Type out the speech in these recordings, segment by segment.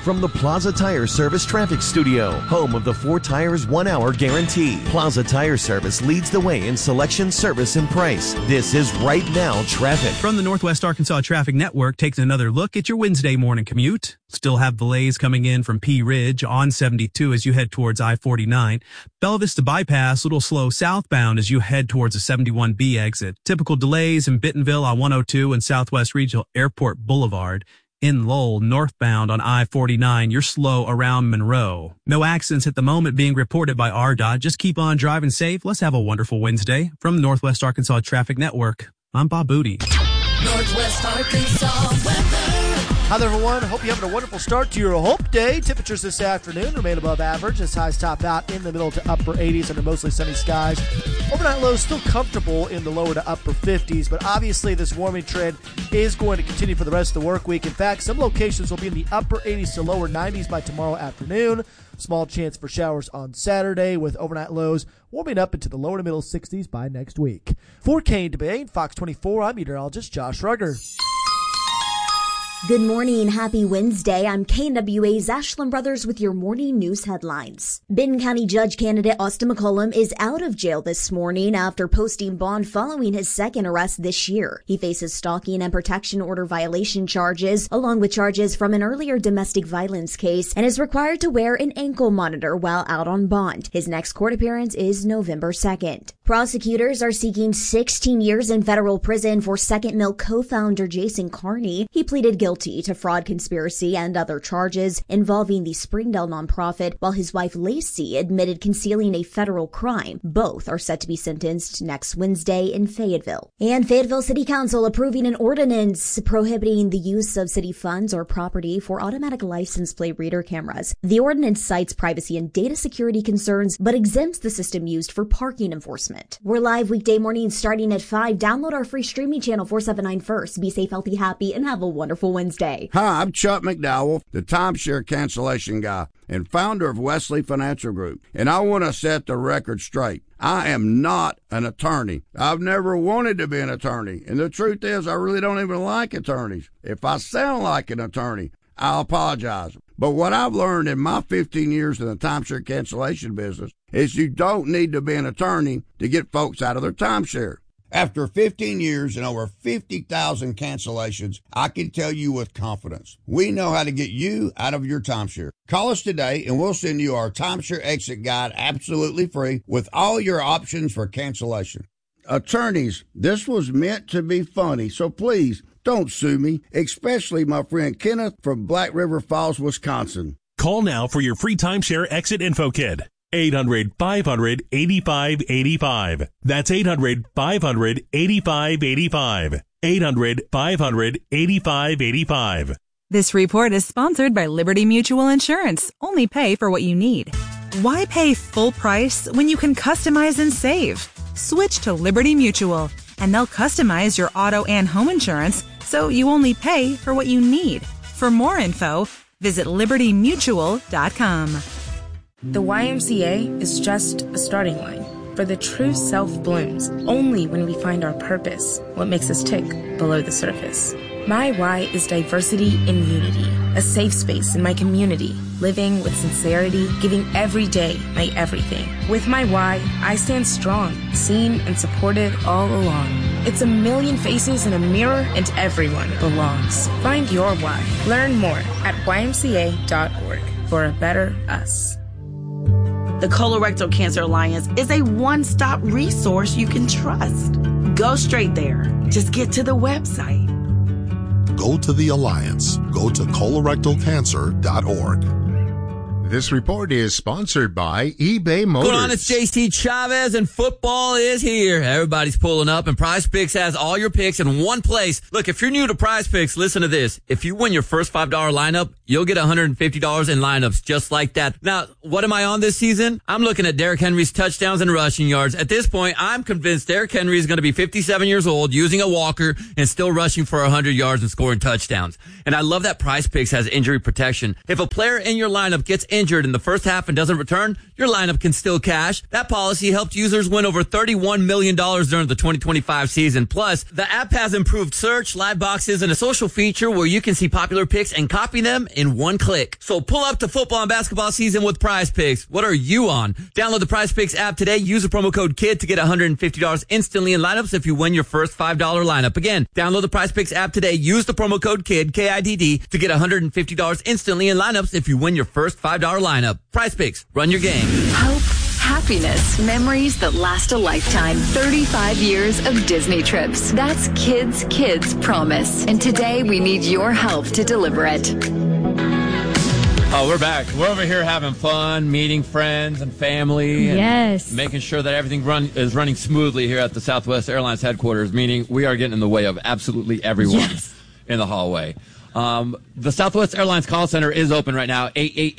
from the Plaza Tire Service Traffic Studio, home of the 4 Tires 1 Hour Guarantee. Plaza Tire Service leads the way in selection, service, and price. This is Right Now Traffic. From the Northwest Arkansas Traffic Network, takes another look at your Wednesday morning commute. Still have delays coming in from Pea Ridge on 72 as you head towards I-49. Bella Vista Bypass, a little slow southbound as you head towards the 71B exit. Typical delays in Bentonville on 102 and Southwest Regional Airport Boulevard. In Lowell, northbound on I-49, you're slow around Monroe. No accidents at the moment being reported by RDOT. Just keep on driving safe. Let's have a wonderful Wednesday. From the Northwest Arkansas Traffic Network, I'm Bob Booty. Northwest Arkansas weather. Hi there, everyone. Hope you're having a wonderful start to your hump day. Temperatures this afternoon remain above average as highs top out in the middle to upper 80s under mostly sunny skies. Overnight lows still comfortable in the lower to upper 50s, but obviously this warming trend is going to continue for the rest of the work week. In fact, some locations will be in the upper 80s to lower 90s by tomorrow afternoon. Small chance for showers on Saturday with overnight lows warming up into the lower to middle 60s by next week. For Kane DeBane, Fox 24, I'm meteorologist Josh Rugger. Good morning. Happy Wednesday. I'm KNWA's Ashland Brothers with your morning news headlines. Benton County Judge candidate Austin McCollum is out of jail this morning after posting bond following his second arrest this year. He faces stalking and protection order violation charges, along with charges from an earlier domestic violence case, and is required to wear an ankle monitor while out on bond. His next court appearance is November 2nd. Prosecutors are seeking 16 years in federal prison for Second Milk co-founder Jason Carney. He pleaded guilty to fraud, conspiracy, and other charges involving the Springdale nonprofit, while his wife Lacey admitted concealing a federal crime. Both are set to be sentenced next Wednesday in Fayetteville. And Fayetteville City Council approving an ordinance prohibiting the use of city funds or property for automatic license plate reader cameras. The ordinance cites privacy and data security concerns, but exempts the system used for parking enforcement. We're live weekday mornings starting at 5. Download our free streaming channel 479 First. Be safe, healthy, happy, and have a wonderful Wednesday. Hi, I'm Chuck McDowell, the timeshare cancellation guy and founder of Wesley Financial Group. And I want to set the record straight. I am not an attorney. I've never wanted to be an attorney. And the truth is, I really don't even like attorneys. If I sound like an attorney, I'll apologize. But what I've learned in my 15 years in the timeshare cancellation business is you don't need to be an attorney to get folks out of their timeshare. After 15 years and over 50,000 cancellations, I can tell you with confidence, we know how to get you out of your timeshare. Call us today and we'll send you our timeshare exit guide absolutely free with all your options for cancellation. Attorneys, this was meant to be funny, so please don't sue me, especially my friend Kenneth from Black River Falls, Wisconsin. Call now for your free timeshare exit info kit. 800-500-8585. That's 800-500-8585. 800-500-8585. This report is sponsored by Liberty Mutual Insurance. Only pay for what you need. Why pay full price when you can customize and save? Switch to Liberty Mutual, and they'll customize your auto and home insurance so you only pay for what you need. For more info, visit libertymutual.com. The YMCA is just a starting line, for the true self blooms only when we find our purpose, what makes us tick below the surface. My why is diversity and unity, a safe space in my community, living with sincerity, giving every day my everything. With my why, I stand strong, seen and supported all along. It's a million faces in a mirror and everyone belongs. Find your why. Learn more at ymca.org for a better us. The Colorectal Cancer Alliance is a one-stop resource you can trust. Go straight there. Just get to the website. Go to the Alliance. Go to colorectalcancer.org. This report is sponsored by eBay Motors. Going on, it's JC Chavez, and football is here. Everybody's pulling up, and Prize Picks has all your picks in one place. Look, if you're new to Prize Picks, listen to this. If you win your first $5 lineup, you'll get $150 in lineups just like that. Now, what am I on this season? I'm looking at Derrick Henry's touchdowns and rushing yards. At this point, I'm convinced Derrick Henry is going to be 57 years old, using a walker, and still rushing for 100 yards and scoring touchdowns. And I love that Prize Picks has injury protection. If a player in your lineup gets injured in the first half and doesn't return, your lineup can still cash. That policy helped users win over $31 million during the 2025 season. Plus, the app has improved search, live boxes, and a social feature where you can see popular picks and copy them in one click. So pull up to football and basketball season with Prize Picks. What are you on? Download the Prize Picks app today. Use the promo code KID to get $150 instantly in lineups if you win your first $5 lineup. Again, download the Prize Picks app today. Use the promo code KID, K-I-D-D, to get $150 instantly in lineups if you win your first $5 lineup. Prize Picks. Run your game. Hope, happiness, memories that last a lifetime. 35 years of Disney trips. That's Kids Promise. And today we need your help to deliver it. Oh, we're back. We're over here having fun, meeting friends and family. And yes. Making sure that everything is running smoothly here at the Southwest Airlines headquarters, meaning we are getting in the way of absolutely everyone in the hallway. The Southwest Airlines call center is open right now,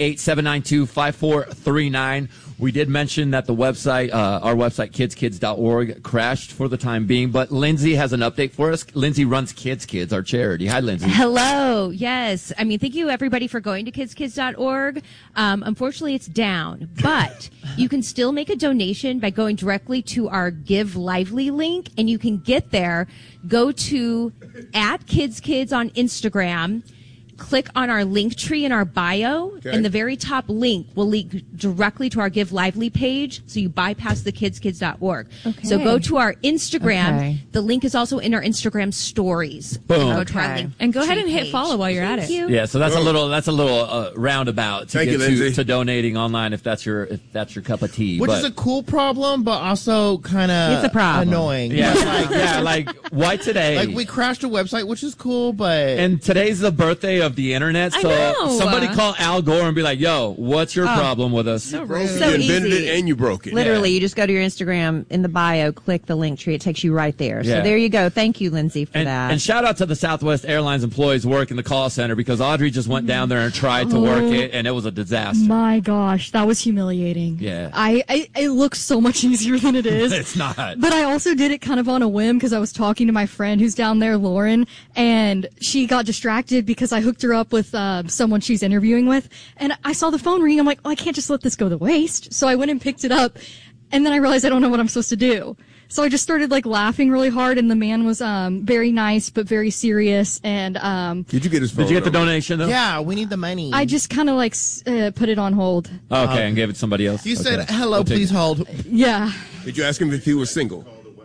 888-792-5439. We did mention that the website, our website, kidskids.org, crashed for the time being, but Lindsay has an update for us. Lindsay runs Kids, our charity. Hi, Lindsay. Hello. Yes. I mean, thank you, everybody, for going to kidskids.org. Unfortunately, it's down, but you can still make a donation by going directly to our Give Lively link, and you can get there. Go to @KidsKids on Instagram. Click on our link tree in our bio, and the very top link will link directly to our Give Lively page, so you bypass the kidskids.org. Okay. So go to our Instagram. Okay. The link is also in our Instagram stories. Boom. Go to our link And go ahead tree and hit page. follow while you're at it. You. Yeah, so that's a little roundabout to Thank get you, Lindsay. to donating online if that's your cup of tea. Which But- is a cool problem, but also kind of It's a problem. annoying. Yeah, like why today? Like we crashed a website, which is cool, but And today's the birthday of the internet, so know. somebody call Al Gore and be like, "Yo, what's your problem with us?" So broke it. So You invented easy. it and you broke it. Literally, you just go to your Instagram in the bio, click the link tree. It takes you right there. Yeah. So there you go. Thank you, Lindsay, for And, that. and shout out to the Southwest Airlines employees work in the call center because Audrey just went down there and tried to work it, and it was a disaster. My gosh, that was humiliating. Yeah. It looks so much easier than it is. It's not. But I also did it kind of on a whim because I was talking to my friend who's down there, Lauren, and she got distracted because I hooked her up with someone she's interviewing with, and I saw the phone ring. I'm like, I can't just let this go to waste. So I went and picked it up, and then I realized I don't know what I'm supposed to do. So I just started laughing really hard, and the man was very nice but very serious. And did you get his phone? Did you get the donation though? Yeah, we need the money. I just kind of put it on hold. Okay, and gave it to somebody else. You Okay. said, hello, We'll take please it. hold. Yeah. Did you ask him if he was single?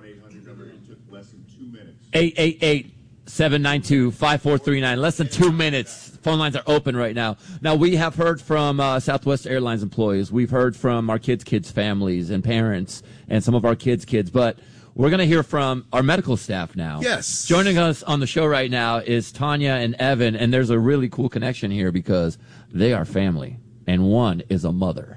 888-792-5439. Less than 2 minutes. Phone lines are open right now. Now, we have heard from Southwest Airlines employees. We've heard from our kids' families and parents and some of our kids. But we're going to hear from our medical staff now. Yes. Joining us on the show right now is Tanya and Evan, and there's a really cool connection here because they are family. And one is a mother.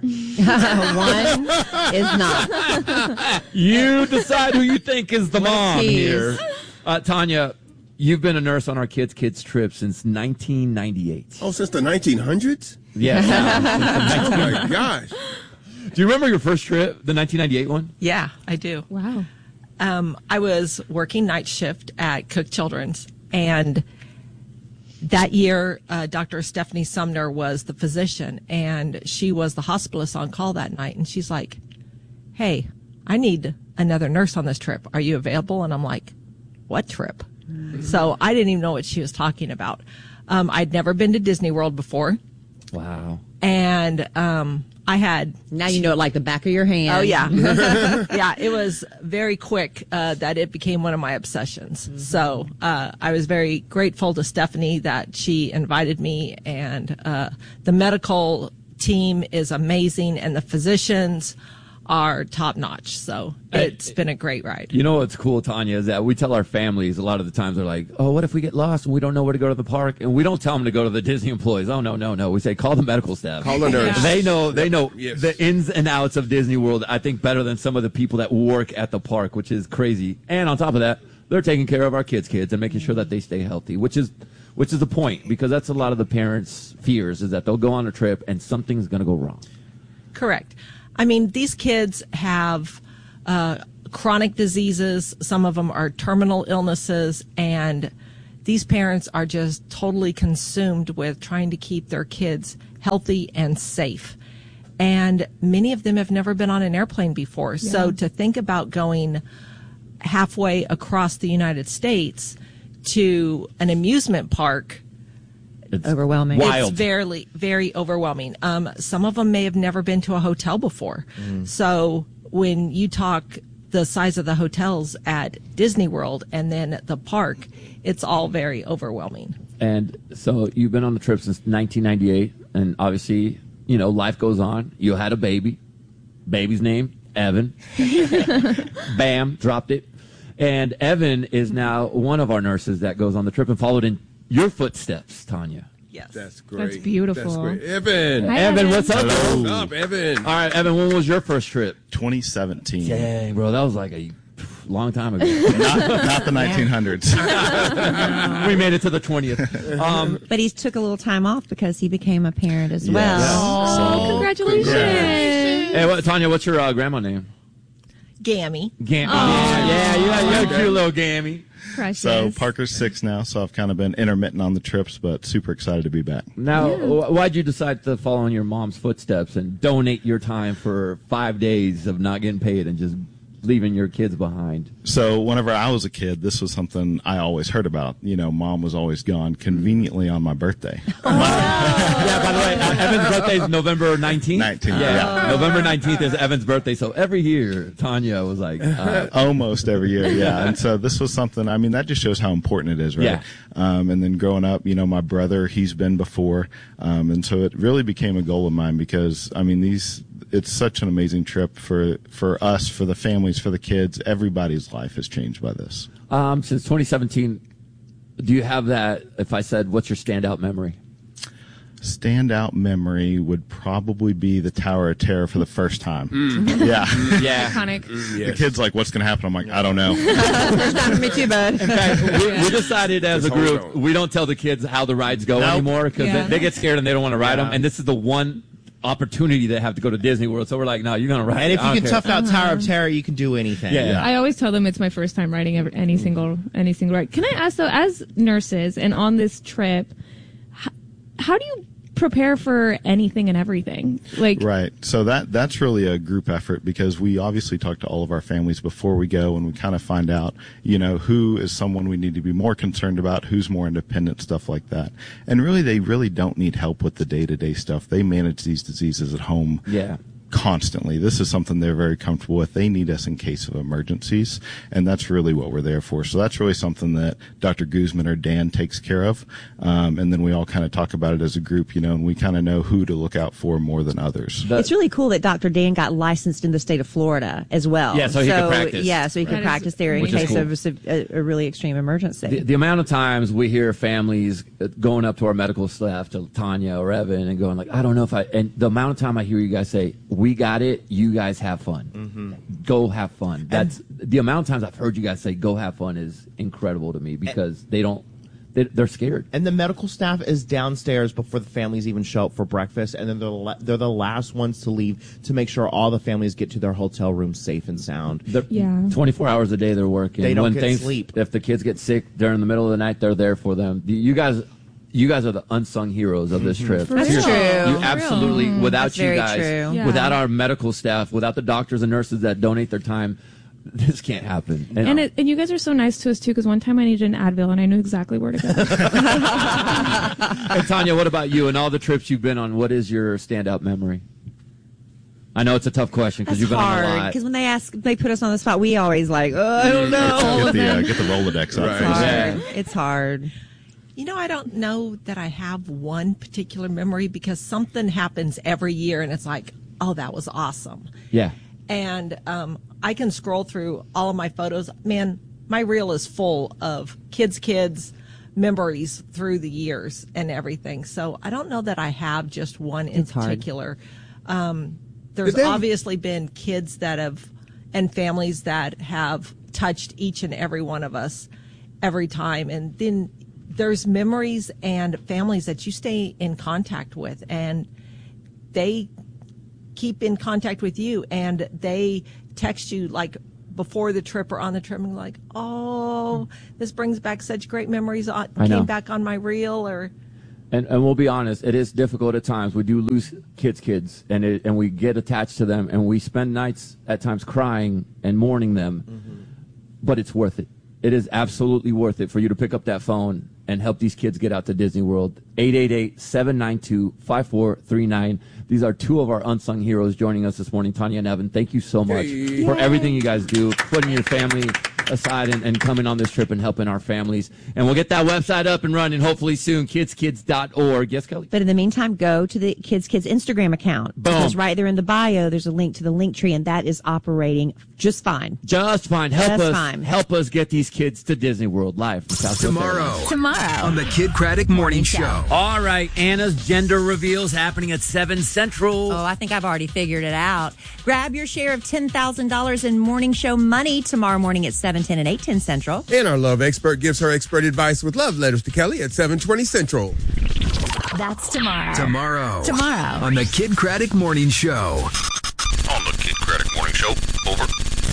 One is not. You decide who you think is the mom tease. here. Tanya, you've been a nurse on our kids' trip since 1998. Oh, since the 1900s? Yes. Oh, my gosh. Do you remember your first trip, the 1998 one? Yeah, I do. Wow. I was working night shift at Cook Children's, and that year, Dr. Stephanie Sumner was the physician, and she was the hospitalist on call that night. And she's like, "Hey, I need another nurse on this trip. Are you available?" And I'm like, "What trip?" So I didn't even know what she was talking about. I'd never been to Disney World before. Wow. And I had... Now you know it like the back of your hand. Oh, yeah. Yeah, it was very quick that it became one of my obsessions. Mm-hmm. So I was very grateful to Stephanie that she invited me, and the medical team is amazing, and the physicians are top notch. So it's been a great ride. You know what's cool, Tanya, is that we tell our families a lot of the times they're like, "Oh, what if we get lost and we don't know where to go to the park?" And we don't tell them to go to the Disney employees. Oh, no. We say call the medical staff. Call the nurse. They know Yes. the ins and outs of Disney World, I think, better than some of the people that work at the park, which is crazy. And on top of that, they're taking care of our kids and making sure that they stay healthy, which is the point, because that's a lot of the parents' fears, is that they'll go on a trip and something's going to go wrong. Correct. I mean, these kids have chronic diseases. Some of them are terminal illnesses, and these parents are just totally consumed with trying to keep their kids healthy and safe. And many of them have never been on an airplane before. Yeah. So to think about going halfway across the United States to an amusement park, it's overwhelming. It's very, very overwhelming. Some of them may have never been to a hotel before. So when you talk the size of the hotels at Disney World and then at the park, it's all very overwhelming. And so you've been on the trip since 1998, and obviously, you know, life goes on. You had a baby. Baby's name, Evan. Bam, dropped it. And Evan is now one of our nurses that goes on the trip and followed in your footsteps, Tanya. Yes. That's great. That's beautiful. That's great. Evan. Hi, Evan, what's up? Hello. bro? What's up, Evan? All right, Evan, when was your first trip? 2017. Dang, bro, that was like a long time ago. Not the 1900s. We made it to the 20th. But he took a little time off because he became a parent as Yes. well. Oh, congratulations. Hey, Tanya, what's your grandma name? Gammy. Gammy. Yeah, you're a cute little Gammy. Precious. So Parker's 6 now, so I've kind of been intermittent on the trips, but super excited to be back. Now, why'd you decide to follow in your mom's footsteps and donate your time for 5 days of not getting paid and just leaving your kids behind? So whenever I was a kid, this was something I always heard about. You know, mom was always gone conveniently on my birthday. Yeah, by the way, Evan's birthday is November 19th. 19th, Yeah, November 19th is Evan's birthday. So every year, Tanya was like... Almost every year, yeah. And so this was something, I mean, that just shows how important it is, right? Yeah. And then growing up, you know, my brother, he's been before. And so it really became a goal of mine because, I mean, it's such an amazing trip for us, for the families, for the kids. Everybody's life has changed by this. Since 2017, do you have that, if I said, what's your standout memory? Standout memory would probably be the Tower of Terror for the first time. Yeah. Yeah. Iconic. The kid's like, what's going to happen? I'm like, I don't know. First time for me too, bud. In fact, we decided as a group, we don't tell the kids how the rides go anymore because they get scared and they don't want to ride them. And this is the one opportunity they have to go to Disney World. So we're like, no, you're going to ride. And if you can tough out Tower of Uh-huh. Terror, you can do anything. Yeah. I always tell them it's my first time riding any single ride. Can I ask though, as nurses and on this trip, how do you prepare for anything and everything? Like, right. So that's really a group effort because we obviously talk to all of our families before we go and we kind of find out, you know, who is someone we need to be more concerned about, who's more independent, stuff like that. And really, they really don't need help with the day-to-day stuff. They manage these diseases at home. Yeah. Constantly. This is something they're very comfortable with. They need us in case of emergencies, and that's really what we're there for. So that's really something that Dr. Guzman or Dan takes care of, and then we all kind of talk about it as a group, you know, and we kind of know who to look out for more than others. It's really cool that Dr. Dan got licensed in the state of Florida as well. Yeah, so he could practice. Yeah, so he could practice there in Which is case cool. of a really extreme emergency. The amount of times we hear families going up to our medical staff, to Tanya or Evan, and going like, I don't know if and the amount of time I hear you guys say, we got it, you guys have fun. Mm-hmm. Go have fun. That's the amount of times I've heard you guys say, go have fun is incredible to me because they're scared. And the medical staff is downstairs before the families even show up for breakfast, and then they're the last ones to leave to make sure all the families get to their hotel rooms safe and sound. 24 hours a day they're working. They don't when get sleep. If the kids get sick during the middle of the night, they're there for them. You guys are the unsung heroes of this trip. That's true. You absolutely, without That's you very guys, true. Yeah. without our medical staff, without the doctors and nurses that donate their time, this can't happen. and you guys are so nice to us too, because one time I needed an Advil and I knew exactly where to go. And Tanya, what about you? And all the trips you've been on, what is your standout memory? I know it's a tough question because you've been on a lot. Because when they put us on the spot, we always like, I don't know. Get the Rolodex out. It's hard. You know, I don't know that I have one particular memory because something happens every year and it's like, oh, that was awesome. Yeah. And I can scroll through all of my photos. Man, my reel is full of kids' memories through the years and everything. So I don't know that I have just one in particular. There's obviously been kids and families that have touched each and every one of us every time. And then there's memories and families that you stay in contact with, and they keep in contact with you, and they text you like before the trip or on the trip, and like, oh, this brings back such great memories. Came back on my reel, or And we'll be honest, it is difficult at times. We do lose kids, and we get attached to them, and we spend nights at times crying and mourning them. But it's worth it. It is absolutely worth it for you to pick up that phone and help these kids get out to Disney World. 888-792-5439. These are two of our unsung heroes joining us this morning, Tanya and Evan. Thank you so much for everything you guys do, putting your family aside and coming on this trip and helping our families. And we'll get that website up and running hopefully soon, kidskids.org. Yes, Kelly? But in the meantime, go to the Kids Instagram account. Boom. Because right there in the bio, there's a link to the link tree, and that is operating just fine. Just fine. Help Just us. fine. Help us get these kids to Disney World live from South Tomorrow on the Kid Craddock Morning Show. All right, Anna's gender reveals happening at 7 Central. Oh, I think I've already figured it out. Grab your share of $10,000 in morning show money tomorrow morning at 7:10 and 8:10 Central. And our love expert gives her expert advice with love letters to Kelly at 7:20 Central. That's tomorrow. Tomorrow Tomorrow. on the Kid Craddock Morning Show. On the Kid Craddock Morning Show. Over.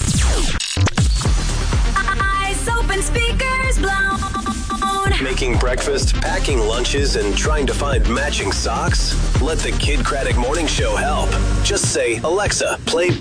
Eyes open, speakers blown. Making breakfast, packing lunches, and trying to find matching socks? Let the Kid Craddock Morning Show help. Just say, Alexa, play